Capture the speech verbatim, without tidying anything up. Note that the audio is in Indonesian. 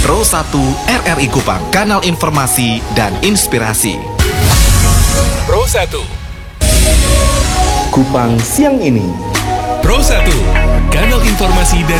Pro satu R R I Kupang, kanal informasi dan inspirasi. Pro satu Kupang siang ini. Pro satu, kanal informasi dan